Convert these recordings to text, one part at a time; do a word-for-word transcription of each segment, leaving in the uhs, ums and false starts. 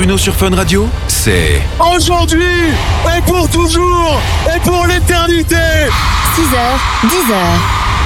Bruno sur Fun Radio, c'est aujourd'hui et pour toujours et pour l'éternité. six heures, dix heures.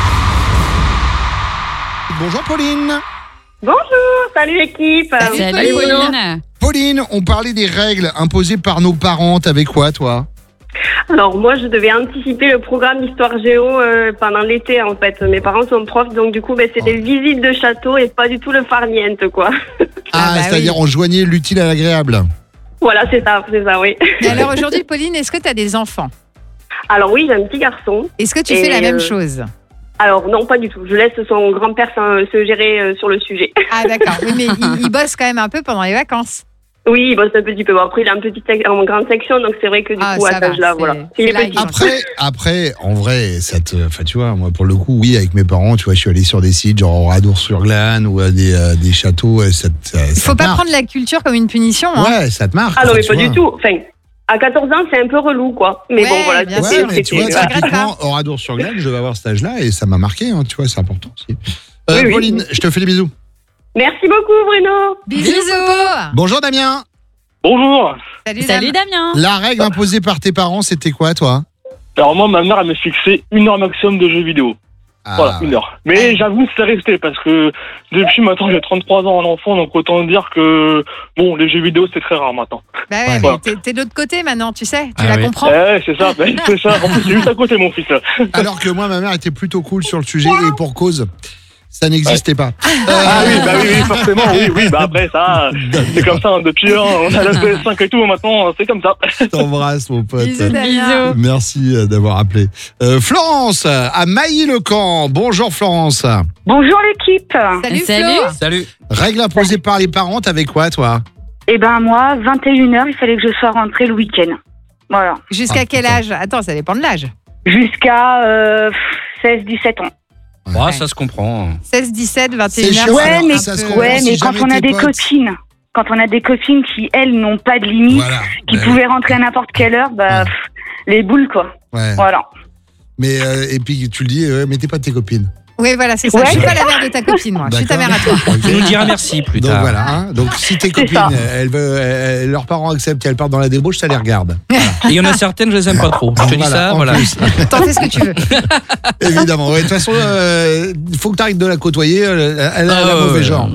Bonjour Pauline. Bonjour, salut l'équipe. Salut, Salut Bruno. Pauline, on parlait des règles imposées par nos parents. T'avais quoi toi? Alors moi je devais anticiper le programme Histoire Géo euh, pendant l'été en fait. Mes parents sont profs donc du coup ben, c'est des visites de château et pas du tout le farniente quoi. Ah, Ah bah c'est-à-dire oui. on joignait l'utile à l'agréable. Voilà c'est ça, c'est ça oui. Et alors aujourd'hui, Pauline, est-ce que tu as des enfants? Alors oui j'ai un petit garçon. Est-ce que tu Et fais la même euh, chose? Alors non pas du tout, je laisse son grand-père se se gérer euh, sur le sujet. Ah d'accord, oui, mais il, il bosse quand même un peu pendant les vacances. Oui il bosse un petit peu, bon, après il a un petit sec- en grande section donc c'est vrai que du Ah, coup à ça cet âge-là va, voilà. c'est- Il est c'est petit. light. Après, après, en vrai, ça te, enfin tu vois, moi pour le coup, oui, avec mes parents, tu vois, je suis allé sur des sites genre Oradour-sur-Glane ou à des, euh, des châteaux. Et ça, te- ça, Il ça faut te pas marque. prendre la culture comme une punition. Hein. Ouais, ça te marque. Ah non enfin, mais tu pas vois. du tout. Enfin à quatorze ans c'est un peu relou quoi. Mais Ouais, bon voilà. bien c'était- Ouais, sûr. mais tu c'était- vois, Tu regrettes typiquement, Oradour-sur-Glane, je devais avoir cet âge-là et ça m'a marqué, hein, tu vois, c'est important aussi. Euh, Oui, oui. Pauline, je te fais des bisous. Merci beaucoup Bruno. Bisous. Bonjour Damien. Bonjour. Salut, Salut Dame. Damien. La règle imposée par tes parents, c'était quoi, toi? Alors moi, ma mère, elle me fixait une heure maximum de jeux vidéo. Ah, Voilà, une heure. Mais Ouais. j'avoue, c'est resté parce que depuis maintenant, j'ai trente-trois ans en enfant, donc autant dire que bon, les jeux vidéo, c'est très rare maintenant. Bah ouais, Ouais. mais t'es, t'es de l'autre côté maintenant, tu sais, tu Ah la oui. comprends. Eh, c'est ça, ben, c'est ça. En plus, c'est juste à côté, mon fils. Là. Alors que moi, ma mère était plutôt cool sur le sujet et pour cause, ça n'existait pas. Ah oui, bah oui, oui, forcément, oui, oui. Bah après, ça, c'est comme ça. hein, depuis, hein, on a la P S cinq et tout, maintenant, c'est comme ça. Je t'embrasse, mon pote. Bisous, Damien. Merci euh, d'avoir appelé. Euh, Florence, à Mailly-le-Camp. Bonjour Florence. Bonjour l'équipe. Salut, Salut. Flo. Salut. Règle imposée par les parents, t'avais quoi, toi? Eh ben moi, vingt et une heures, il fallait que je sois rentrée le week-end. Voilà. Jusqu'à Ah, quel putain. âge? Attends, ça dépend de l'âge. Jusqu'à euh, seize dix-sept ans. Ouais, ça se comprend. seize, dix-sept, vingt et C'est une heures. chaud, Ouais, alors, mais- ça se peu- comprend Ouais, si mais quand jamais on a tes des potes- copines, quand on a des copines qui, elles, n'ont pas de limite, Voilà. qui Ben pouvaient rentrer à n'importe quelle heure, bah, Ouais. pff, les boules, quoi. ouais. Voilà. Mais, euh, et puis tu le dis, ouais, mais t'es pas de tes copines. Oui, voilà, c'est ça. Ouais. Je suis pas la mère de ta copine, moi. Je suis ta mère D'accord. à toi. Ok. Tu nous diras merci plus Donc tard. voilà, hein. Donc si tes copines, ça. elles veulent, elles- leurs parents acceptent qu'elles partent dans la débauche, ça les regarde. Et il y en a certaines, je les aime pas trop. Je te dis ça, en voilà. plus. T'en fais ce que tu veux. Évidemment. Ouais, de toute façon, euh, il faut que tu arrêtes de la côtéyer. Elle, elle a Euh, un mauvais genre.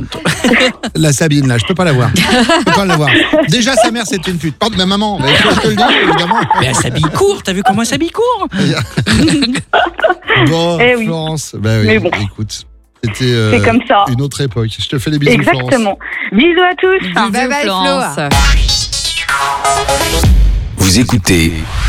La Sabine, là, je peux pas la voir. Je peux pas la voir. Déjà, sa mère, c'est une pute. Pardon, ma maman, mais je te le dis, évidemment. Mais elle s'habille court, t'as vu comment elle s'habille court? Bon, Eh oui. Florence, bah oui, Mais bon. écoute, c'était euh, C'est comme ça. une autre époque. Je te fais les bisous, Florence. Exactement. Bisous à tous. Bisous, Bye bye, Flo. Florence. Vous écoutez